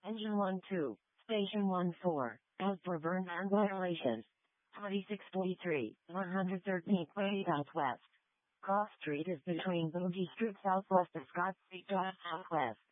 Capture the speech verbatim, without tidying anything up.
Engine one two, Station one four, as per Burnham violations. twenty-six forty-three, one hundred thirteenth Way Southwest. Cross Street is between Bogey Street Southwest and Scott Street Drive Southwest.